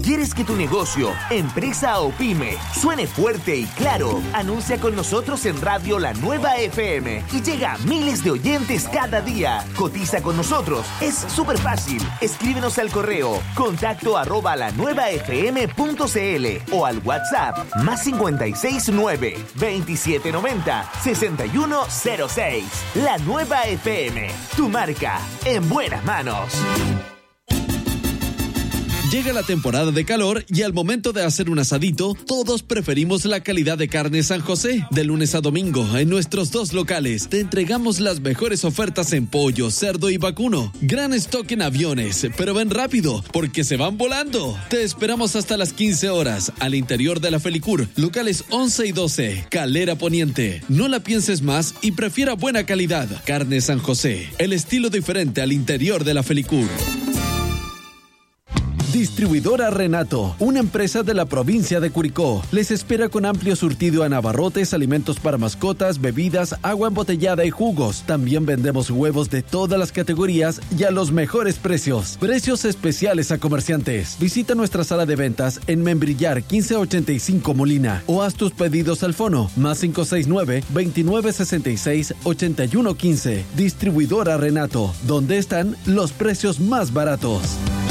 ¿Quieres que tu negocio, empresa o pyme suene fuerte y claro? Anuncia con nosotros en Radio La Nueva FM y llega a miles de oyentes cada día. Cotiza con nosotros. Es súper fácil. Escríbenos al correo contacto@lanuevafm.cl o al WhatsApp +569 2790 6106. La Nueva FM, tu marca en buenas manos. Llega la temporada de calor y al momento de hacer un asadito, todos preferimos la calidad de Carne San José. De lunes a domingo, en nuestros 2 locales, te entregamos las mejores ofertas en pollo, cerdo y vacuno. Gran stock en aviones, pero ven rápido, porque se van volando. Te esperamos hasta las 15 horas, al interior de la Felicur, locales 11 y 12, Calera Poniente. No la pienses más y prefiera buena calidad. Carne San José, el estilo diferente al interior de la Felicur. Distribuidora Renato, una empresa de la provincia de Curicó, les espera con amplio surtido en abarrotes, alimentos para mascotas, bebidas, agua embotellada y jugos. También vendemos huevos de todas las categorías y a los mejores precios. Precios especiales a comerciantes. Visita nuestra sala de ventas en Membrillar 1585 Molina o haz tus pedidos al fono +569 2966 8115. Distribuidora Renato, donde están los precios más baratos.